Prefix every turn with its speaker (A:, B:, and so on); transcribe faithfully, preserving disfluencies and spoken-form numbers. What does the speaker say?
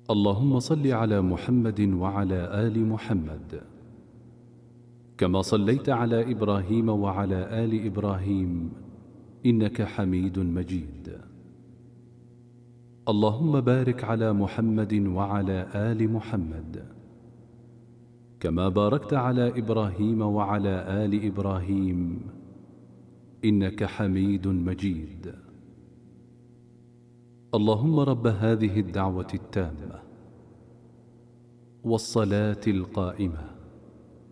A: اللهم صل على محمد وعلى آل محمد كما صليت على إبراهيم وعلى آل إبراهيم إنك حميد مجيد. اللهم بارك على محمد وعلى آل محمد كما باركت على إبراهيم وعلى آل إبراهيم إنك حميد مجيد. اللهم رب هذه الدعوة التامة والصلاة القائمة